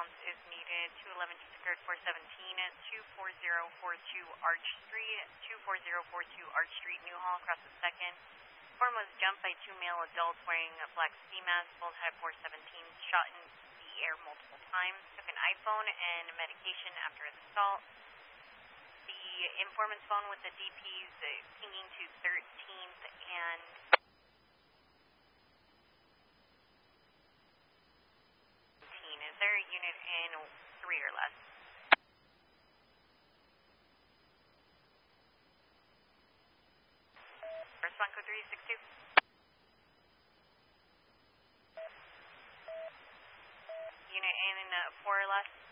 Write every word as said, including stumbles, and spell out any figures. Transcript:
is needed. two eleven Discord four seventeen, two four zero four two Arch Street, two four zero four two Arch Street, Newhall, across the second. Form was jumped by two male adults wearing a black ski mask. Both had four seventeen, shot in the air multiple times. Took an iPhone and medication after his assault. The informant's phone with the D Ps uh, pinging to thirteenth and is there a unit in three or less? Respond code three six two. Unit in uh, four or less?